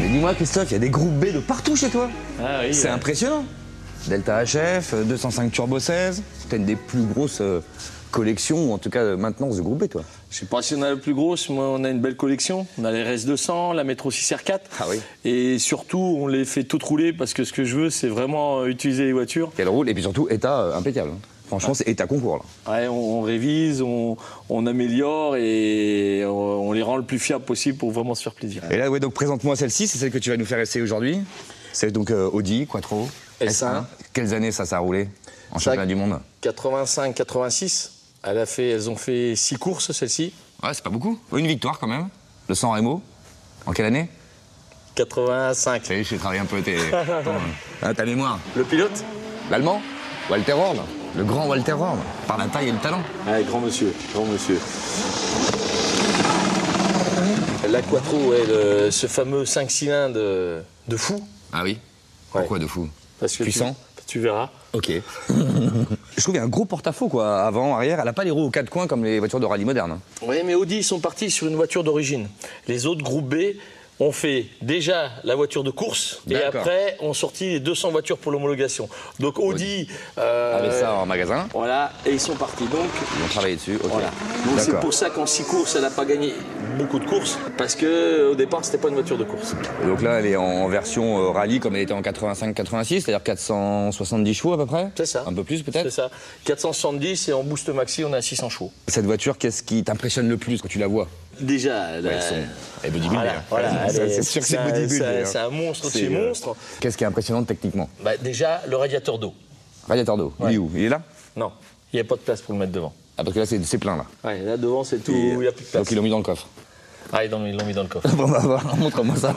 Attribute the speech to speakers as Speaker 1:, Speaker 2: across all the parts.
Speaker 1: Mais dis-moi, Christophe, il y a des groupes B de partout chez toi.
Speaker 2: Ah oui.
Speaker 1: C'est impressionnant. Delta HF, 205 Turbo 16. T'as une des plus grosses collections, ou en tout cas maintenance de groupe B, toi.
Speaker 2: Je sais pas si on a la plus grosse, mais on a une belle collection. On a les RS200, la Métro 6R4.
Speaker 1: Ah oui.
Speaker 2: Et surtout, on les fait toutes rouler parce que ce que je veux, c'est vraiment utiliser les voitures.
Speaker 1: Qu'elle roule, et puis surtout, état impeccable. Franchement, c'est état concours, là.
Speaker 2: Ouais, on révise, on améliore et on les rend le plus fiables possible pour vraiment se faire plaisir.
Speaker 1: Et là, ouais, donc présente-moi celle-ci, c'est celle que tu vas nous faire essayer aujourd'hui. C'est donc Audi Quattro
Speaker 2: S1.
Speaker 1: Quelles années ça a roulé en championnat du monde?
Speaker 2: 85, 86. Elles ont fait 6 courses, celle-ci.
Speaker 1: Ouais, c'est pas beaucoup. Une victoire quand même. Le San Remo. En quelle année?
Speaker 2: 85.
Speaker 1: Ça y est, j'ai travaillé un peu ta mémoire.
Speaker 2: Le pilote?
Speaker 1: L'Allemand Walter Horn. Le grand Walter Horn. Par la taille et le talent.
Speaker 2: Ouais, grand monsieur, grand monsieur. La Quattro est ce fameux 5 cylindres de fou.
Speaker 1: Ah oui?
Speaker 2: Ouais.
Speaker 1: Pourquoi de fou?
Speaker 2: Parce que
Speaker 1: puissant?
Speaker 2: Tu verras.
Speaker 1: Ok. Je trouve qu'il y a un gros porte-à-faux, quoi, avant, arrière. Elle n'a pas les roues aux 4 coins comme les voitures de rallye modernes.
Speaker 2: Oui, mais Audi, ils sont partis sur une voiture d'origine. Les autres groupes B ont fait déjà la voiture de course et après ont sorti les 200 voitures pour l'homologation. Donc Audi
Speaker 1: avait ça en magasin.
Speaker 2: Voilà, et ils sont partis. Donc
Speaker 1: ils ont travaillé dessus. Okay.
Speaker 2: Voilà. Donc c'est pour ça qu'en 6 courses, elle n'a pas gagné beaucoup de courses parce que au départ, c'était pas une voiture de course.
Speaker 1: Et donc là, elle est en version rallye comme elle était en 85-86, c'est-à-dire 470 chevaux à peu près.
Speaker 2: C'est ça.
Speaker 1: Un peu plus peut-être.
Speaker 2: C'est ça. 470 et en boost maxi, on a 600 chevaux.
Speaker 1: Cette voiture, qu'est-ce qui t'impressionne le plus quand tu la vois?
Speaker 2: Déjà,
Speaker 1: elle est bodybuilder.
Speaker 2: Voilà,
Speaker 1: c'est sûr que c'est bodybuilder.
Speaker 2: C'est un monstre de chez monstres.
Speaker 1: Qu'est-ce qui est impressionnant techniquement?
Speaker 2: Déjà, le radiateur d'eau.
Speaker 1: Radiateur d'eau, il est où? Il est là?
Speaker 2: Non, il n'y a pas de place pour le mettre devant.
Speaker 1: Ah, parce que là, c'est plein, là.
Speaker 2: Ouais, là devant, c'est tout, il n'y a plus de place.
Speaker 1: Donc ils l'ont mis dans le coffre.
Speaker 2: Ah, ils l'ont mis dans le coffre.
Speaker 1: Bon, bah, voilà, montre-moi ça.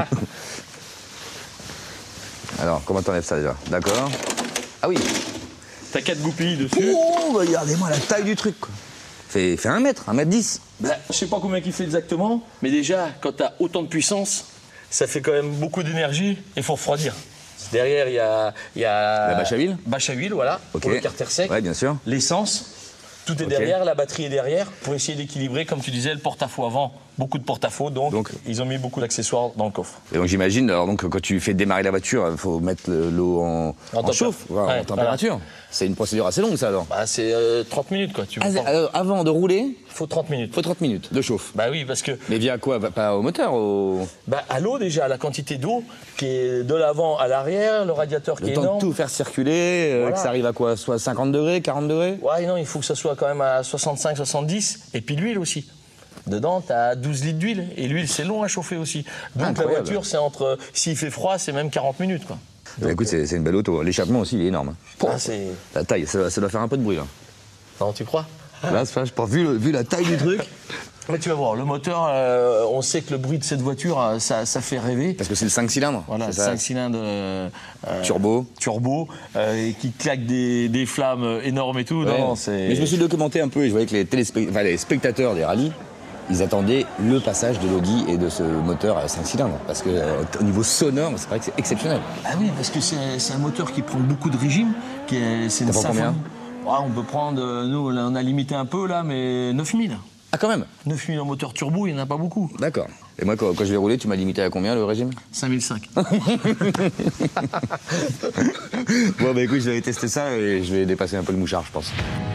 Speaker 1: Alors, comment t'enlèves ça déjà? D'accord. Ah oui.
Speaker 2: T'as 4 goupilles dessus.
Speaker 1: Oh, bah, regardez-moi la taille du truc, quoi. Fait 1 mètre, 1m10.
Speaker 2: Je sais pas combien il fait exactement, mais déjà, quand tu as autant de puissance, ça fait quand même beaucoup d'énergie et il faut refroidir. Derrière, il y a
Speaker 1: la bâche à huile.
Speaker 2: Bâche à huile, voilà, pour le carter sec.
Speaker 1: Ouais, bien sûr.
Speaker 2: L'essence, tout est derrière, la batterie est derrière, pour essayer d'équilibrer, comme tu disais, le porte-à-faux avant. Beaucoup de porte-à-faux, donc ils ont mis beaucoup d'accessoires dans le coffre.
Speaker 1: Et donc j'imagine, alors donc quand tu fais démarrer la voiture, il faut mettre l'eau en chauffe, en température. Voilà. C'est une procédure assez longue, ça, alors.
Speaker 2: Bah, c'est 30 minutes, quoi.
Speaker 1: Avant de rouler,
Speaker 2: il faut 30 minutes.
Speaker 1: Il faut 30 minutes de chauffe.
Speaker 2: Bah oui, parce que...
Speaker 1: Mais via quoi? Pas au moteur,
Speaker 2: Bah à l'eau, déjà, la quantité d'eau qui est de l'avant à l'arrière, le radiateur qui est énorme.
Speaker 1: Le temps de tout faire circuler, voilà. Que ça arrive à quoi? Soit 50 degrés, 40 degrés?
Speaker 2: Ouais, non, il faut que ça soit quand même à 65, 70, et puis l'huile aussi. Dedans, tu as 12 litres d'huile, et l'huile, c'est long à chauffer aussi. Donc la voiture, c'est entre... S'il fait froid, c'est même 40 minutes, quoi.
Speaker 1: Donc, écoute, c'est une belle auto. L'échappement aussi, il est énorme. La taille, ça doit faire un peu de bruit, là.
Speaker 2: Non, tu crois?
Speaker 1: Là, je pense, vu la taille du truc...
Speaker 2: Mais tu vas voir, le moteur, on sait que le bruit de cette voiture, ça fait rêver.
Speaker 1: Parce que c'est le 5 cylindres.
Speaker 2: Voilà, 5 cylindres
Speaker 1: turbo,
Speaker 2: et qui claque des flammes énormes et tout.
Speaker 1: Ouais.
Speaker 2: Non,
Speaker 1: mais je me suis documenté un peu et je voyais que les spectateurs des rallyes, ils attendaient le passage de l'Audi et de ce moteur à 5 cylindres. Parce que au niveau sonore, c'est vrai que c'est exceptionnel.
Speaker 2: Ah oui, parce que c'est un moteur qui prend beaucoup de régime. C'est une symphonie. On peut prendre, nous on a limité un peu là, mais 9000.
Speaker 1: Ah quand même?
Speaker 2: 9000 en moteur turbo, il n'y en a pas beaucoup.
Speaker 1: D'accord. Et moi, quand je vais rouler, tu m'as limité à combien le régime?
Speaker 2: 5005.
Speaker 1: Bon, bah écoute, je vais tester ça et je vais dépasser un peu le mouchard, je pense.